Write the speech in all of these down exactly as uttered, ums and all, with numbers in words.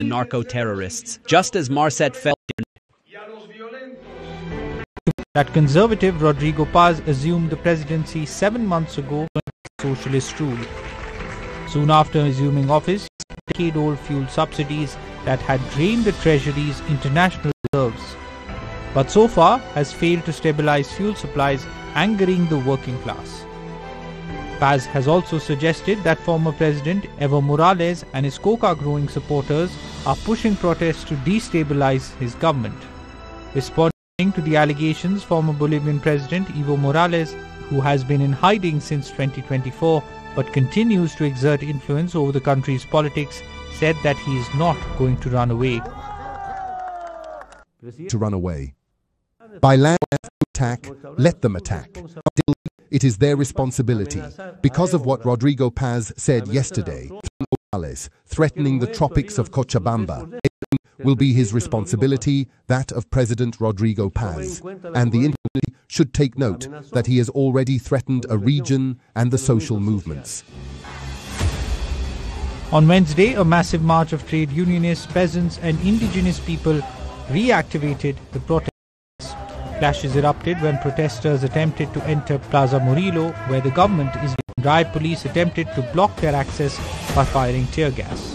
the narco-terrorists, just as Marcet felt that conservative Rodrigo Paz assumed the presidency seven months ago under socialist rule. Soon after assuming office, decade-old fuel subsidies that had drained the treasury's international reserves, but so far has failed to stabilize fuel supplies, angering the working class. Paz has also suggested that former President Evo Morales and his coca-growing supporters are pushing protests to destabilize his government. Responding to the allegations, former Bolivian President Evo Morales, who has been in hiding since twenty twenty-four but continues to exert influence over the country's politics, said that he is not going to run away. To run away. By land attack, let them attack. Still, it is their responsibility. Because of what Rodrigo Paz said yesterday, Morales threatening the tropics of Cochabamba will be his responsibility, that of President Rodrigo Paz. And the international should take note that he has already threatened a region and the social movements. On Wednesday, a massive march of trade unionists, peasants and indigenous people reactivated the protests. Clashes erupted when protesters attempted to enter Plaza Murillo, where the government is dry police attempted to block their access by firing tear gas.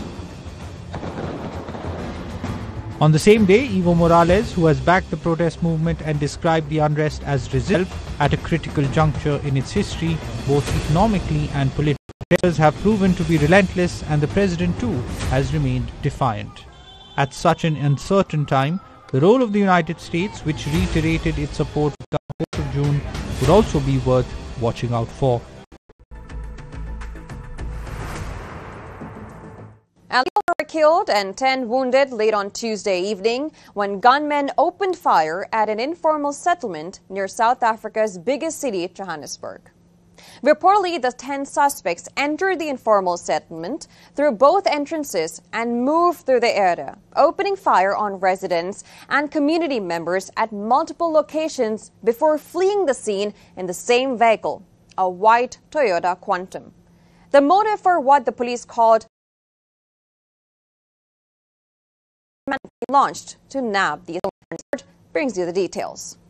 On the same day, Evo Morales, who has backed the protest movement and described the unrest as resilient at a critical juncture in its history, both economically and politically, protesters have proven to be relentless, and the president too has remained defiant. At such an uncertain time, the role of the United States, which reiterated its support on the fourth of June, would also be worth watching out for. Eleven were killed and ten wounded late on Tuesday evening when gunmen opened fire at an informal settlement near South Africa's biggest city, Johannesburg. Reportedly, the ten suspects entered the informal settlement through both entrances and moved through the area, opening fire on residents and community members at multiple locations before fleeing the scene in the same vehicle, a white Toyota Quantum. The motive for what the police called launched to nab the brings you the details.